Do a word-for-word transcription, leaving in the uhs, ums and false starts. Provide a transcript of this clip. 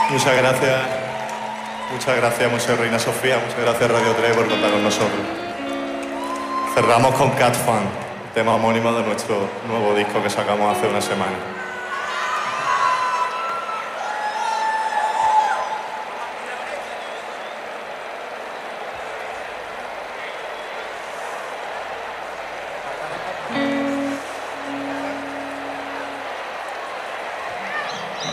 Muchas gracias. Muchas gracias, Museo Reina Sofía. Muchas gracias, Radio tres, por contar con nosotros. Cerramos con Cat Fan, tema homónimo de nuestro nuevo disco que sacamos hace una semana.